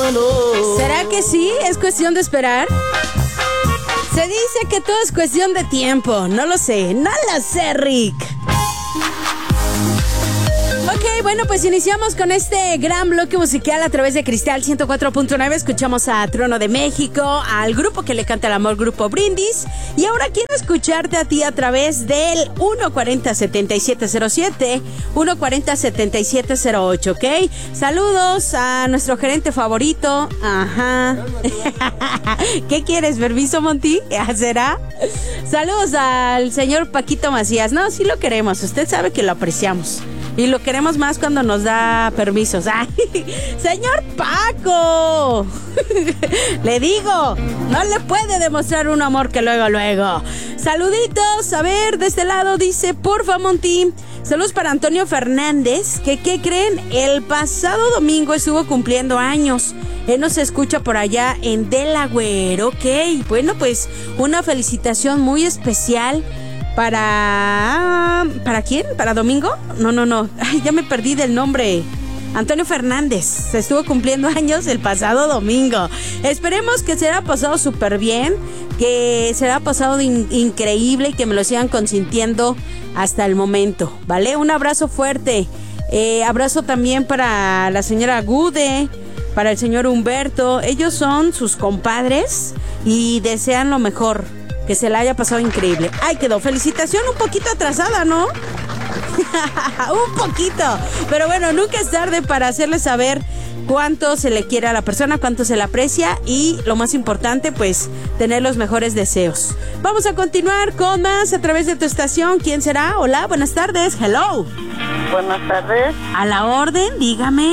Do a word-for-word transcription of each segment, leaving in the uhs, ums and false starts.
no. ¿Será que sí? ¿Es cuestión de esperar? Se dice que todo es cuestión de tiempo. No lo sé, no lo sé, Rick. Ok, bueno, pues iniciamos con este gran bloque musical a través de Cristal ciento cuatro punto nueve. Escuchamos a Trono de México, al grupo que le canta el amor, Grupo Brindis. Y ahora quiero escucharte a ti a través del uno cuarenta, setenta y siete cero siete, uno cuarenta, setenta y siete cero ocho, ¿ok? Saludos a nuestro gerente favorito. Ajá. ¿Qué quieres, permiso, Monty? ¿Será? Saludos al señor Paquito Macías. No, sí lo queremos. Usted sabe que lo apreciamos. Y lo queremos más cuando nos da permisos. ¡Ay! ¡Señor Paco! Le digo, no le puede demostrar un amor que luego, luego. Saluditos, a ver, de este lado dice, porfa, Monty. Saludos para Antonio Fernández, que, ¿qué creen? El pasado domingo estuvo cumpliendo años. Él nos escucha por allá en Delaware, ok. Bueno, pues una felicitación muy especial. Para... ¿Para quién? ¿Para Domingo? No, no, no. Ay, ya me perdí del nombre. Antonio Fernández. Se estuvo cumpliendo años el pasado domingo. Esperemos que se haya pasado súper bien. Que se haya pasado in- increíble y que me lo sigan consintiendo hasta el momento. ¿Vale? Un abrazo fuerte. Eh, abrazo también para la señora Gude. Para el señor Humberto. Ellos son sus compadres y desean lo mejor. Que se la haya pasado increíble. Ay, quedó. Felicitación un poquito atrasada, ¿no? Un poquito. Pero bueno, nunca es tarde para hacerle saber cuánto se le quiere a la persona, cuánto se le aprecia y lo más importante, pues, tener los mejores deseos. Vamos a continuar con más a través de tu estación. ¿Quién será? Hola, buenas tardes. Hello. Buenas tardes. A la orden, dígame.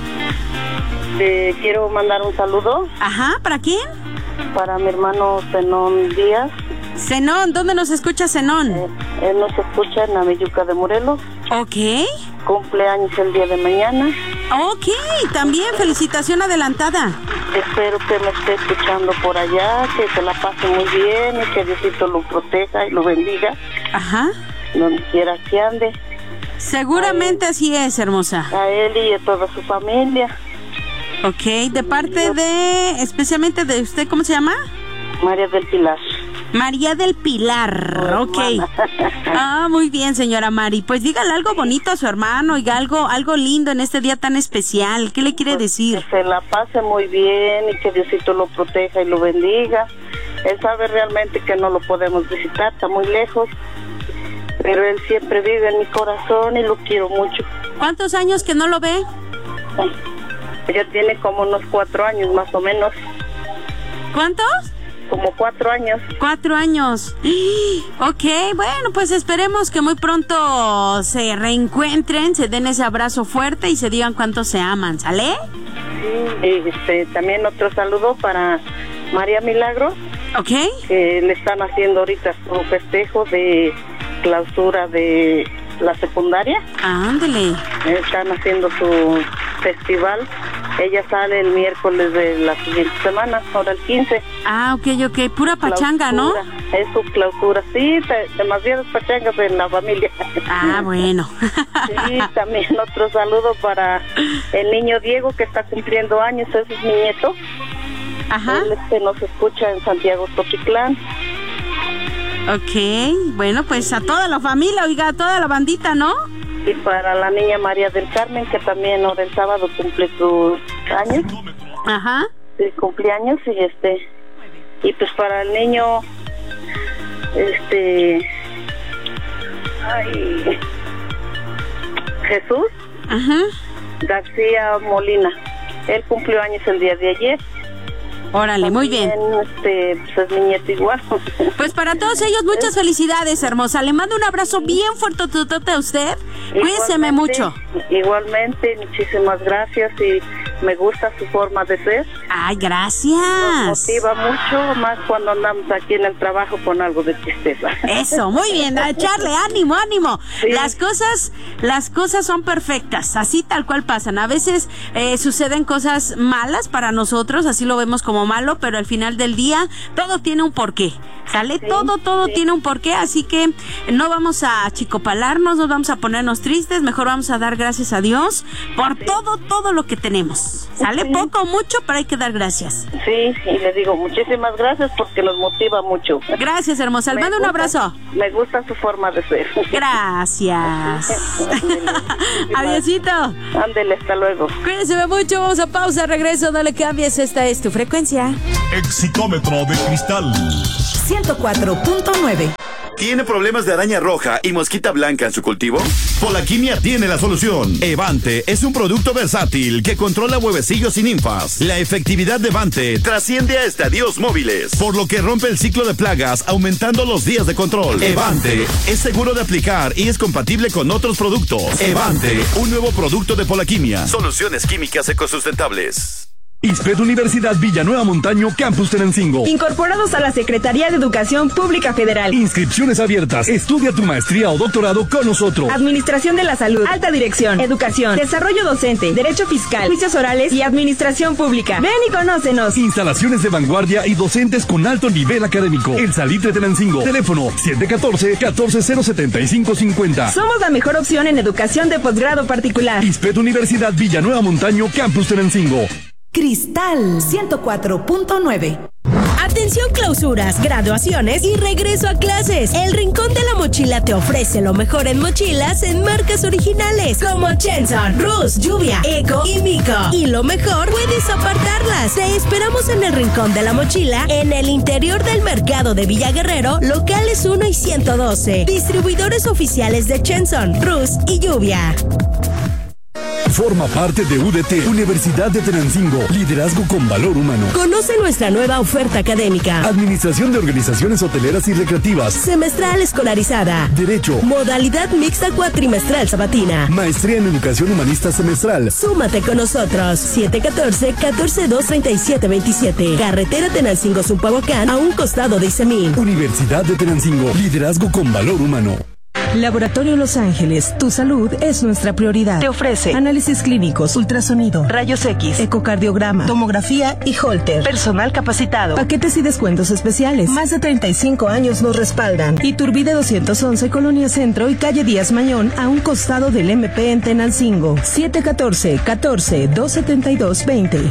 Te quiero mandar un saludo. Ajá, ¿para quién? Para mi hermano Zenón Díaz. Zenón, ¿dónde nos escucha Zenón? Eh, él nos escucha en Ameyuca de Morelos. Ok. Cumpleaños el día de mañana. Ok, también felicitación adelantada. Espero que me esté escuchando por allá, que se la pase muy bien y que Diosito lo proteja y lo bendiga. Ajá. Donde quiera que ande. Seguramente así es, hermosa. A él y a toda su familia. Ok, de parte de, especialmente de usted, ¿cómo se llama? María del Pilar. María del Pilar, ok. Ah, muy bien, señora Mari. Pues dígale algo bonito a su hermano y algo, algo lindo en este día tan especial. ¿Qué le quiere Pues decir? Que se la pase muy bien y que Diosito lo proteja y lo bendiga. Él sabe realmente que no lo podemos visitar, está muy lejos, pero él siempre vive en mi corazón y lo quiero mucho. ¿Cuántos años que no lo ve? Ya tiene como unos cuatro años más o menos. ¿Cuántos? Como cuatro años. Cuatro años. Ok, bueno, pues esperemos que muy pronto se reencuentren, se den ese abrazo fuerte y se digan cuánto se aman, ¿sale? Sí, este, también otro saludo para María Milagros. Ok. Que le están haciendo ahorita su festejo de clausura de la secundaria. Ándele. Están haciendo su festival. Ella sale el miércoles de la siguiente semana, ahora el quince. Ah, ok, ok, pura pachanga, clausura, ¿no? Es su clausura, sí, te, demasiadas pachangas en la familia. Ah, bueno. Sí, también otro saludo para el niño Diego que está cumpliendo años, ese es mi nieto. Ajá. Él este, nos escucha en Santiago Totitlán. Ok, bueno, pues a toda la familia, oiga, a toda la bandita, ¿no? Y para la niña María del Carmen, que también ahora el sábado cumple sus años. Ajá. Sí, cumpleaños y este... Y pues para el niño... Este... Ay... Jesús. Ajá. García Molina. Él cumplió años el día de ayer. Órale, muy bien. Este, pues mi nieto igual. Pues para todos ellos, muchas felicidades, hermosa. Le mando un abrazo bien fuerte a usted. Cuídeseme mucho. Igualmente, muchísimas gracias y me gusta su forma de ser. Ay, gracias. Nos motiva mucho, más cuando andamos aquí en el trabajo con algo de tristeza. Eso, muy bien, a echarle ánimo, ánimo. Sí. Las cosas, las cosas son perfectas, así tal cual pasan. A veces eh, suceden cosas malas para nosotros, así lo vemos como malo, pero al final del día todo tiene un porqué. ¿Sale? Sí, todo, todo sí. tiene un porqué, así que no vamos a achicopalarnos, no vamos a ponernos tristes, mejor vamos a dar gracias a Dios por sí. todo, todo lo que tenemos. Sale Sí. poco o mucho, pero hay que dar gracias. Sí, y le digo muchísimas gracias porque nos motiva mucho. Gracias, hermosa. Le Me mando un gusta- abrazo. Me gusta su forma de ser. Gracias. Adiósito. Ándele, hasta luego. Cuídense mucho, vamos a pausa, regreso, no le cambies, esta es tu frecuencia. Exitómetro de cristal. ciento cuatro punto nueve. ¿Tiene problemas de araña roja y mosquita blanca en su cultivo? Polaquimia tiene la solución. Evante es un producto versátil que controla huevecillos y ninfas. La efectividad de Evante Trasciende a estadios móviles. por lo que rompe el ciclo de plagas, aumentando los días de control. Evante es seguro de aplicar y es compatible con otros productos. Evante, un nuevo producto de Polaquimia. Soluciones químicas ecosustentables. ISPED Universidad Villanueva Montaño, Campus Tenancingo. Incorporados a la Secretaría de Educación Pública Federal. Inscripciones abiertas. Estudia tu maestría o doctorado con nosotros. Administración de la Salud, Alta Dirección, Educación, Desarrollo Docente, Derecho Fiscal, Juicios Orales y Administración Pública. Ven y conócenos. Instalaciones de vanguardia y docentes con alto nivel académico. El Salitre Tenancingo. Teléfono siete uno cuatro, uno cuatro cero siete cinco cinco cero. Somos la mejor opción en educación de posgrado particular. ISPED Universidad Villanueva Montaño, Campus Tenancingo. Cristal ciento cuatro punto nueve. Atención, clausuras, graduaciones y regreso a clases. El Rincón de la Mochila te ofrece lo mejor en mochilas en marcas originales como Chenson, Rus, Lluvia, Eco y Mico. Y lo mejor, puedes apartarlas. Te esperamos en el Rincón de la Mochila, en el interior del mercado de Villa Guerrero, locales uno y ciento doce. Distribuidores oficiales de Chenson, Rus y Lluvia. Forma parte de U D T, Universidad de Tenancingo. Liderazgo con valor humano. Conoce nuestra nueva oferta académica. Administración de organizaciones hoteleras y recreativas. Semestral escolarizada. Derecho. Modalidad mixta cuatrimestral sabatina. Maestría en Educación Humanista semestral. Súmate con nosotros. siete uno cuatro, uno cuatro dos, tres siete dos siete. Carretera Tenancingo-Zumpahuacán, a un costado de Isemín. Universidad de Tenancingo. Liderazgo con valor humano. Laboratorio Los Ángeles, tu salud es nuestra prioridad. Te ofrece análisis clínicos, ultrasonido, rayos X, ecocardiograma, tomografía y Holter. Personal capacitado. Paquetes y descuentos especiales. Más de treinta y cinco años nos respaldan. Iturbide doscientos once, Colonia Centro y calle Díaz Mañón, a un costado del M P en Tenancingo. siete uno cuatro, uno cuatro dos siete dos dos cero.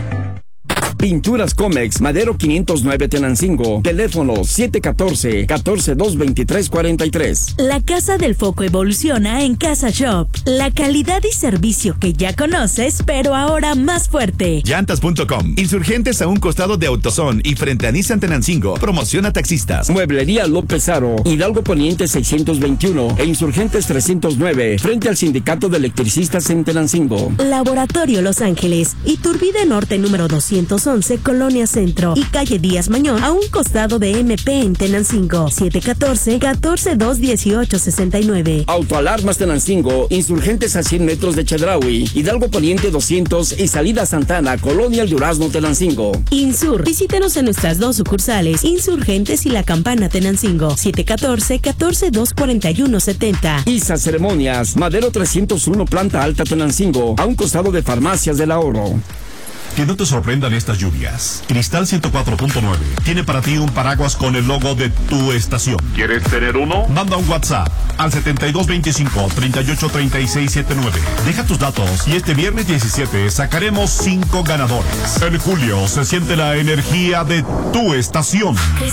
Pinturas Comex, Madero quinientos nueve Tenancingo. Teléfono siete uno cuatro, uno cuatro dos, dos tres cuatro tres. La Casa del Foco evoluciona en Casa Shop. La calidad y servicio que ya conoces, pero ahora más fuerte. Llantas punto com. Insurgentes a un costado de AutoZone y frente a Nissan Tenancingo. Promociona taxistas. Mueblería López Aro, Hidalgo Poniente seiscientos veintiuno e Insurgentes trescientos nueve, frente al Sindicato de Electricistas en Tenancingo. Laboratorio Los Ángeles, Iturbide Norte número doscientos once, Colonia Centro y calle Díaz Mañón, a un costado de M P en Tenancingo. siete uno cuatro, uno cuatro dos, uno ocho seis nueve. Autoalarmas Tenancingo, Insurgentes a cien metros de Chedraui, Hidalgo Poniente doscientos y Salida Santana, Colonia El Durazno Tenancingo. Insur, visítenos en nuestras dos sucursales, Insurgentes y La Campana Tenancingo. siete uno cuatro, uno cuatro dos, cuatro uno siete cero. Isa Ceremonias, Madero trescientos uno, planta alta Tenancingo, a un costado de Farmacias del Ahorro. Que no te sorprendan estas lluvias. Cristal ciento cuatro punto nueve tiene para ti un paraguas con el logo de tu estación. ¿Quieres tener uno? Manda un WhatsApp al setenta y dos veinticinco, treinta y ocho treinta y seis setenta y nueve. Deja tus datos y este viernes diecisiete sacaremos cinco ganadores. En julio se siente la energía de tu estación.